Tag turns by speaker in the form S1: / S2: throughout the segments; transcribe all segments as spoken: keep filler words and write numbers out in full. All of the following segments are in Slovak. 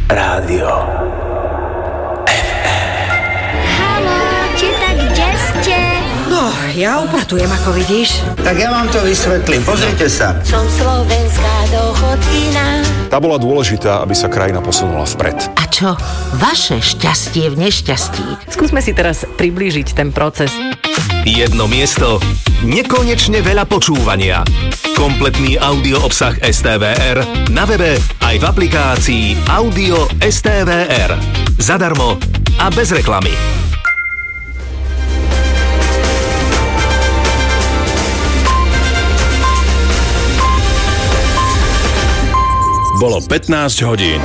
S1: Rádio ef em.
S2: Haló, teta, kde ste?
S3: No, ja upratujem, ako vidíš.
S4: Tak ja vám to vysvetlím, pozrite sa.
S2: Som slovenská dochodkyna.
S5: Tá bola dôležitá, aby sa krajina posunula vpred.
S6: A čo? Vaše šťastie v nešťastí.
S7: Skúsme si teraz priblížiť ten proces.
S8: Jedno miesto, nekonečne veľa počúvania. Kompletný audio obsah es té vé er na webe aj v aplikácii Audio es té vé er. Zadarmo a bez reklamy.
S9: Bolo pätnásť hodín.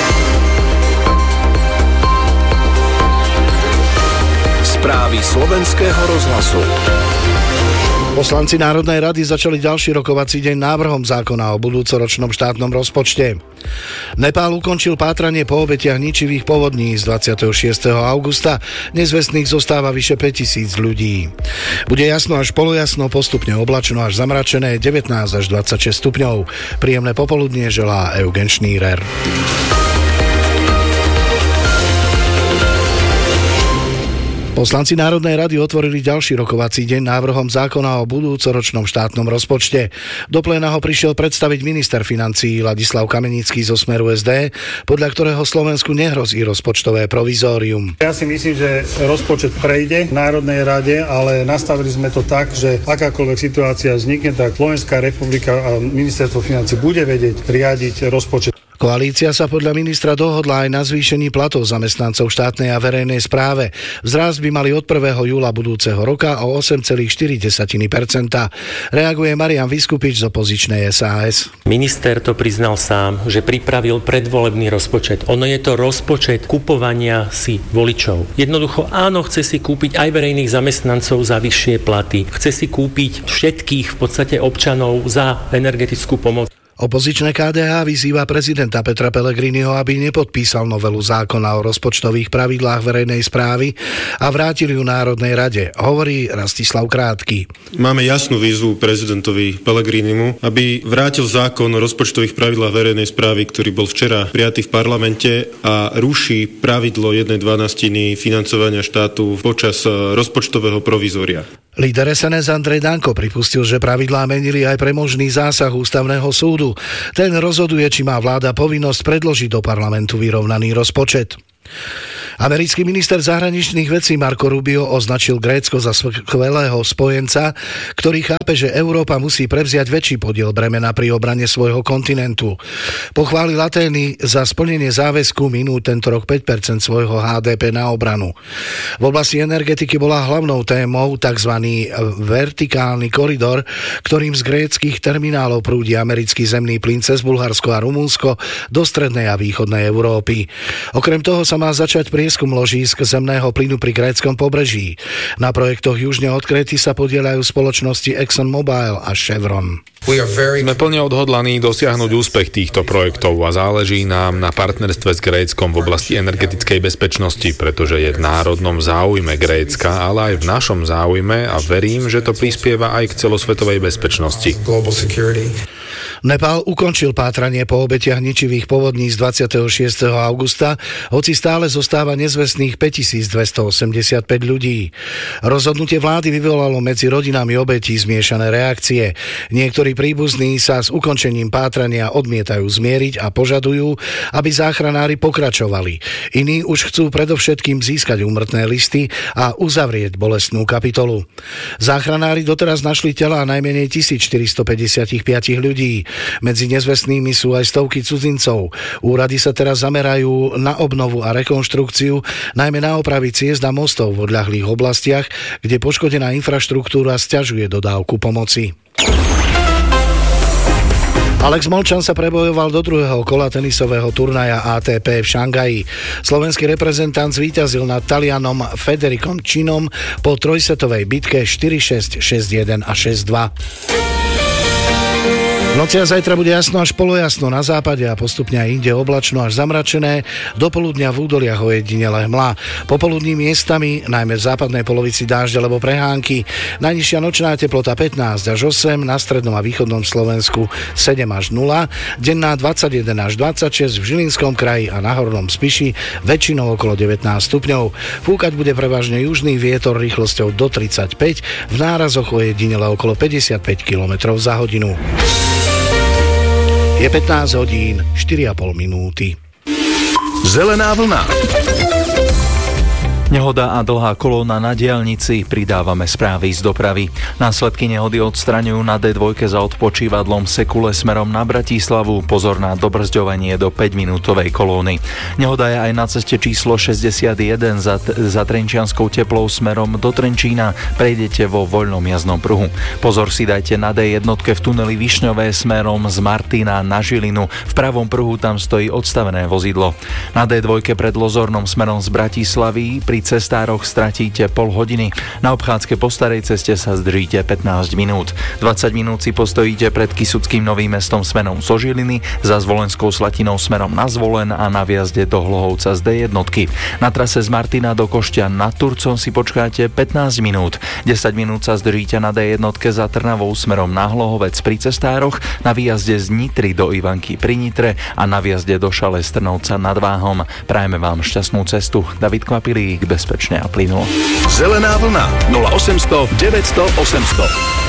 S8: Správy slovenského rozhlasu.
S10: Poslanci Národnej rady začali ďalší rokovací deň návrhom zákona o budúcoročnom štátnom rozpočte. Nepál ukončil pátranie po obetiach ničivých povodní z dvadsiateho šiesteho augusta. Nezvestných zostáva vyše päťtisíc ľudí. Bude jasno až polojasno, postupne oblačno až zamračené, devätnásť až dvadsaťšesť stupňov. Príjemné popoludnie želá Eugen Šnírer. Poslanci Národnej rady otvorili ďalší rokovací deň návrhom zákona o budúcoročnom štátnom rozpočte. Do pléna ho prišiel predstaviť minister financií Ladislav Kamenický zo Smeru es dé, podľa ktorého Slovensku nehrozí rozpočtové provizórium.
S11: Ja si myslím, že rozpočet prejde v Národnej rade, ale nastavili sme to tak, že akákoľvek situácia vznikne, tak Slovenská republika a ministerstvo financií bude vedieť riadiť rozpočet.
S10: Koalícia sa podľa ministra dohodla aj na zvýšení platov zamestnancov štátnej a verejnej správe. Vzrast by mali od prvého júla budúceho roka o osem celá štyri percenta. Reaguje Marian Vyskupič z opozičnej es a es.
S12: Minister to priznal sám, že pripravil predvolebný rozpočet. Ono je to rozpočet kupovania si voličov. Jednoducho áno, chce si kúpiť aj verejných zamestnancov za vyššie platy. Chce si kúpiť všetkých v podstate občanov za energetickú pomoc.
S10: Opozičné ká dé há vyzýva prezidenta Petra Pellegriniho, aby nepodpísal novelu zákona o rozpočtových pravidlách verejnej správy a vrátil ju Národnej rade, hovorí Rastislav Krátky.
S13: Máme jasnú výzvu prezidentovi Pellegrinimu, aby vrátil zákon o rozpočtových pravidlách verejnej správy, ktorý bol včera prijatý v parlamente a ruší pravidlo jednej dvanastiny financovania štátu počas rozpočtového provizória.
S10: Líder es en es Andrej Danko pripustil, že pravidlá menili aj pre možný zásah ústavného súdu. Ten rozhoduje, či má vláda povinnosť predložiť do parlamentu vyrovnaný rozpočet. Americký minister zahraničných vecí Marco Rubio označil Grécko za skvelého spojenca, ktorý chápe, že Európa musí prevziať väčší podiel bremena pri obrane svojho kontinentu. Pochválil Atény za splnenie záväzku minúť tento rok päť percent svojho há dé pé na obranu. V oblasti energetiky bola hlavnou témou tzv. Vertikálny koridor, ktorým z gréckych terminálov prúdi americký zemný plyn cez Bulharsko a Rumunsko do strednej a východnej Európy. Okrem toho sa má začať prieskum ložísk zemného plynu pri gréckom pobreží. Na projektoch južne od Kréty sa podieľajú spoločnosti ExxonMobil a Chevron.
S14: Sme plne odhodlaní dosiahnuť úspech týchto projektov a záleží nám na partnerstve s Gréckom v oblasti energetickej bezpečnosti, pretože je v národnom záujme Grécka, ale aj v našom záujme a verím, že to prispieva aj k celosvetovej bezpečnosti.
S10: Nepál ukončil pátranie po obetiach ničivých povodní z dvadsiateho šiesteho augusta, hoci stále zostáva nezvestných päťtisícdvestoosemdesiatpäť ľudí. Rozhodnutie vlády vyvolalo medzi rodinami obetí zmiešané reakcie. Niektorí príbuzní sa s ukončením pátrania odmietajú zmieriť a požadujú, aby záchranári pokračovali. Iní už chcú predovšetkým získať úmrtné listy a uzavrieť bolestnú kapitolu. Záchranári doteraz našli telá najmenej tisícštyristopäťdesiatpäť ľudí. Medzi nezvestnými sú aj stovky cudzincov. Úrady sa teraz zamerajú na obnovu a rekonštrukciu, najmä na opravy ciest a mostov v odľahlých oblastiach, kde poškodená infraštruktúra sťažuje dodávku pomoci. Alex Molčan sa prebojoval do druhého kola tenisového turnaja á té pé v Šangaji. Slovenský reprezentant zvíťazil nad Talianom Federicom Chinom po trojsetovej bitke štyri šesť, šesť jeden a šesť dva. V noci a zajtra bude jasno až polojasno na západe a postupne aj inde oblačno až zamračené. Do poludnia v údoliach ojedinele hmla. Popoludní miestami, najmä v západnej polovici dážď alebo prehánky. Najnižšia nočná teplota pätnásť až osem, na strednom a východnom Slovensku sedem až nula, denná dvadsaťjeden až dvadsaťšesť v Žilinskom kraji a na Hornom Spiši väčšinou okolo devätnásť stupňov. Fúkať bude prevažne južný vietor rýchlosťou do tridsaťpäť, v nárazoch ojedinele okolo päťdesiatpäť kilometrov za hodinu. Je pätnásť hodín, štyri a pol minúty.
S8: Zelená vlna.
S15: Nehoda a dlhá kolóna na diaľnici, pridávame správy z dopravy. Následky nehody odstraňujú na dé dva za odpočívadlom Sekule smerom na Bratislavu. Pozor na dobrzďovanie do päťminútovej kolóny. Nehoda je aj na ceste číslo šesťdesiatjeden za, za Trenčianskou Teplou smerom do Trenčína. Prejdete vo voľnom jazdnom pruhu. Pozor si dajte na dé jedna v tuneli Višňové smerom z Martina na Žilinu. V pravom pruhu tam stojí odstavené vozidlo. Na dé dva pred Lozornom smerom z Bratislavy pri cestároch stratíte pol hodiny. Na obchádzke po starej ceste sa zdržíte pätnásť minút. dvadsať minút si postojíte pred Kysuckým Novým Mestom smerom zo Žiliny, za Zvolenskou Slatinou smerom na Zvolen a na viazde do Hlohovca z dé jedna. Na trase z Martina do Košťan nad Turcom si počkáte pätnásť minút. desať minút sa zdržíte na dé jedna za Trnavou smerom na Hlohovec pri cestároch, na výjazde z Nitry do Ivanky pri Nitre a na výjazde do Šale z Trnovca nad Váhom. Prajeme vám šťastnú cestu. David Kvapilík, bezpečne a plynulo.
S8: Zelená vlna nula osemsto deväťsto osemsto.